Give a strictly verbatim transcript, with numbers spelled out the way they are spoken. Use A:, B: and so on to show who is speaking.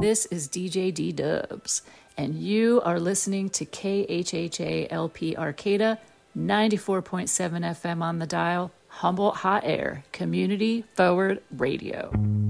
A: This is D J D-Dubs, and you are listening to K H H A L P Arcata, ninety-four point seven F M on the dial, Humboldt Hot Air, Community Forward Radio.